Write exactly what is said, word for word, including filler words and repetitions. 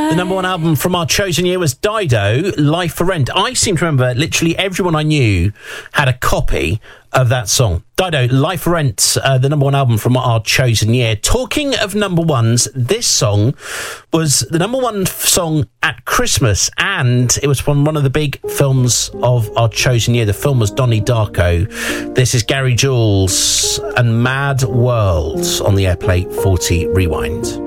The number one album from our chosen year was Dido, Life for Rent. I seem to remember literally everyone I knew had a copy of that song. Dido, Life for Rent, uh, the number one album from our chosen year. Talking of number ones, this song was the number one f- song at Christmas, and it was from one of the big films of our chosen year. The film was Donnie Darko. This is Gary Jules and Mad World on the Airplay forty Rewind.